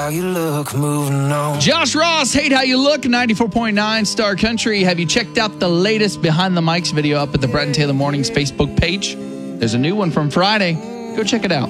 how you look, moving on. Josh Ross, Hate How You Look, 94.9 Star Country. Have you checked out the latest Behind the Mics video up at the Brett and Taylor Mornings Facebook page? There's a new one from Friday. Go check it out.